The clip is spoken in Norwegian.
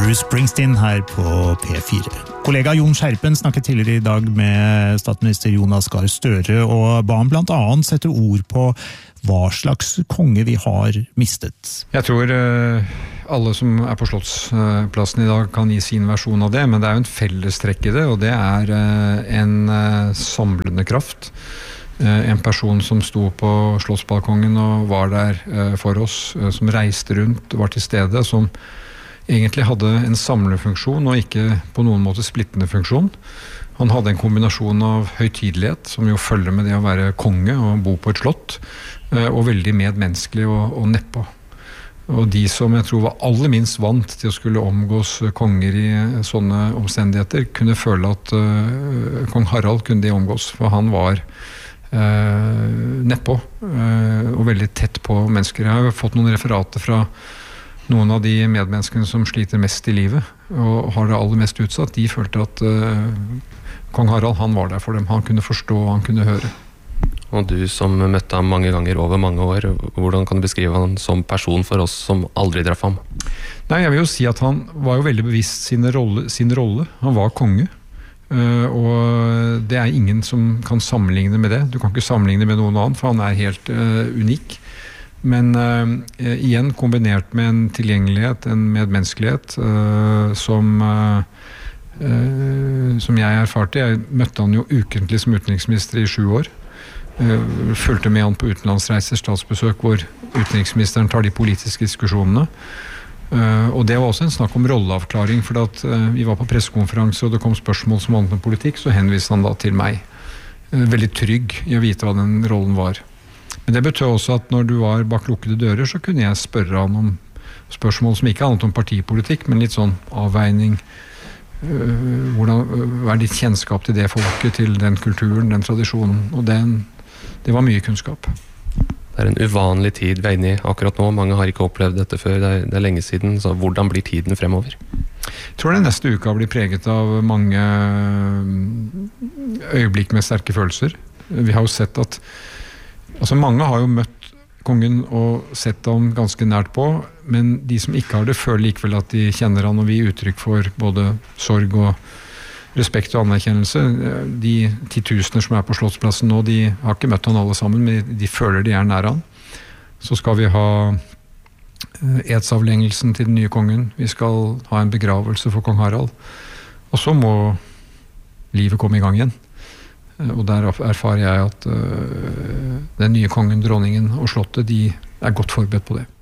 Bruce Springsteen her på P4. Kollega Jon Skjerpen snakket tidligere i dag med statsminister Jonas Gahr Støre og ba han blant annet sette ord på hva slags konge vi har mistet. Jeg tror alle som på Slottsplassen i dag kan gi sin versjon av det, men det jo en fellestrekk i det, og det en samlende kraft. En person som sto på Slottsbalkongen og var der for oss, som reiste rundt, var til stede, som egentlig hadde en samlende funksjon og ikke på noen måte splittende funksjon. Han hadde en kombinasjon av høytidelighet, som jo følger med det å være konge og bo på et slott, og veldig medmenneskelig og nedpå. Og de som jeg tror var aller minst vant til å skulle omgås konger i sånne omstendigheter, kunne føle at kong Harald kunne de omgås, for han var nedpå og veldig tett på mennesker. Jeg har fått noen referater fra noen av de medmenneskene som sliter mest i livet og har det aller mest utsatt. De følte at kong Harald, han var der for dem. Han kunne forstå, han kunne høre. Og du som møtte ham mange ganger over mange år, hvordan kan du beskrive han som person for oss som aldri traff ham? Nei, jeg vil jo si at han var jo veldig bevisst sin rolle. Han var konge. Og det ingen som kan sammenligne med det. Du kan ikke sammenligne med noen annen, for han helt unik. Men igjen kombinert med en tilgjengelighet, en medmenneskelighet som jeg erfarte. Jeg møtte han jo ukentlig som utenriksminister i 7 år. Fulgte med han på utenlandsreiser, statsbesøk, hvor utenriksministeren tar de politiske diskusjonene. Og det var også en snakk om rolleavklaring, for at vi var på pressekonferanse og det kom spørsmål som handlet om politikk, så henviste han da til meg. Veldig trygg i å vite hva den rollen var. Men det betød også at når du var bak lukkede dører, så kunne jeg spørre han om spørsmål som ikke handlet om partipolitikk, men litt sånn avveining. Hva ditt kjennskap til det folket, til den kulturen, den tradisjonen? Og det var mye kunnskap. Det en uvanlig tid vi inne i akkurat nå. Mange har ikke opplevd dette før. Det lenge siden. Så hvordan blir tiden fremover? Jeg tror den neste uka blir preget av mange øyeblikk med sterke følelser. Vi har jo sett at mange har jo møtt kongen og sett ham ganske nært på, men de som ikke har det, føler likevel at de kjenner han, og vi uttrykk for både sorg og respekt og anerkjennelse. De 10.000 som på Slottsplassen nå, de har ikke møtt han alle sammen, men de føler de nær han. Så skal vi ha edsavlengelsen til den nye kongen. Vi skal ha en begravelse for kong Harald. Og så må livet komme i gang igjen. Og der erfarer jeg at den nye kongen, dronningen og slottet, de godt forberedt på det.